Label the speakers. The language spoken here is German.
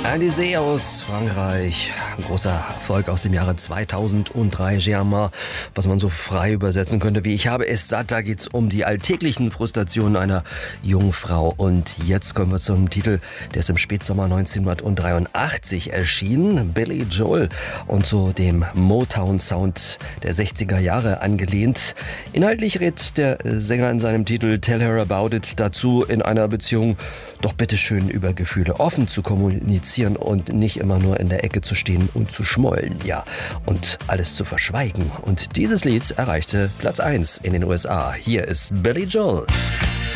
Speaker 1: Alizée aus Frankreich. Ein großer Erfolg aus dem Jahre 2003. Germain, was man so frei übersetzen könnte wie Ich habe es satt. Da geht's um die alltäglichen Frustrationen einer jungen Frau. Und jetzt kommen wir zum Titel, der ist im Spätsommer 1983 erschienen. Billy Joel und so dem Motown-Sound der 60er Jahre angelehnt. Inhaltlich rät der Sänger in seinem Titel Tell Her About It dazu, in einer Beziehung doch bitteschön über Gefühle offen zu kommunizieren und nicht immer nur in der Ecke zu stehen und zu schmollen, ja, und alles zu verschweigen. Und dieses Lied erreichte Platz 1 in den USA. Hier ist Billy Joel.